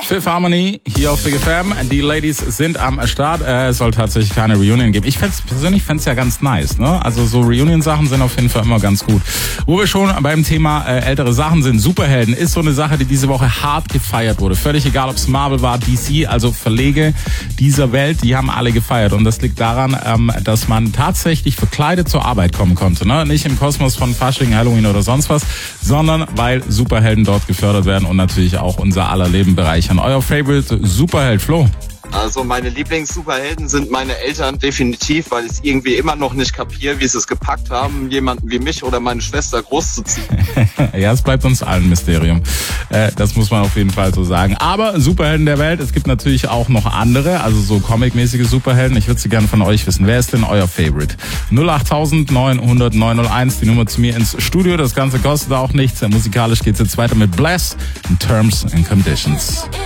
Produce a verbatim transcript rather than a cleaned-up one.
Fifth Harmony hier auf Big F M. Die Ladies sind am Start. Äh, es soll tatsächlich keine Reunion geben. Ich fänd's, persönlich fände es ja ganz nice, ne? Also so Reunion-Sachen sind auf jeden Fall immer ganz gut. Wo wir schon beim Thema äh, ältere Sachen sind, Superhelden ist so eine Sache, die diese Woche hart gefeiert wurde. Völlig egal, ob es Marvel war, D C, also Verlege dieser Welt, die haben alle gefeiert. Und das liegt daran, ähm, dass man tatsächlich verkleidet zur Arbeit kommen konnte, ne? Nicht im Kosmos von Fasching, Halloween oder sonst was, sondern weil Superhelden dort gefördert werden und natürlich auch unser aller Leben bereichern. Euer Favorite Superheld, Flo? Also meine Lieblings-Superhelden sind meine Eltern definitiv, weil ich irgendwie immer noch nicht kapiere, wie sie es gepackt haben, jemanden wie mich oder meine Schwester großzuziehen. Ja, es bleibt uns allen ein Mysterium. Äh, das muss man auf jeden Fall so sagen. Aber Superhelden der Welt, es gibt natürlich auch noch andere, also so comic-mäßige Superhelden. Ich würde sie gerne von euch wissen. Wer ist denn euer Favorite? null acht neun null null neun null eins, die Nummer zu mir ins Studio. Das Ganze kostet auch nichts. Musikalisch geht's jetzt weiter mit Bless in Terms and Conditions.